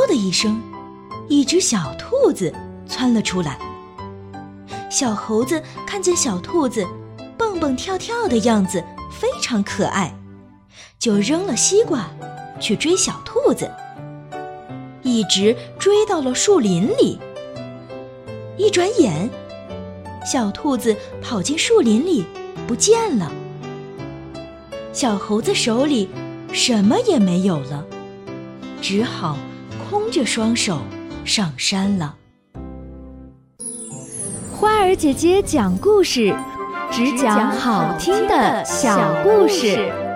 的一声，一只小兔子窜了出来。小猴子看见小兔子蹦蹦跳跳的样子非常可爱，就扔了西瓜去追小兔子，一直追到了树林里。一转眼，小兔子跑进树林里不见了。小猴子手里什么也没有了，只好空着双手上山了。 花儿姐姐讲故事，只讲好听的小故事。